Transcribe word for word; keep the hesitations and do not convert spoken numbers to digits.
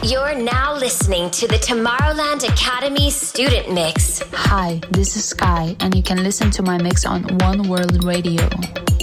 You're now listening to the Tomorrowland Academy Student Mix. Hi, this is Sky, and you can listen to my mix on One World Radio.